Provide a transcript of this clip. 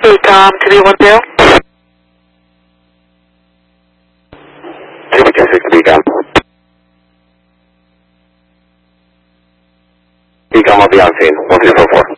Hey, Tom, 310. 310 Beacom. Beacom will be on scene. 1344.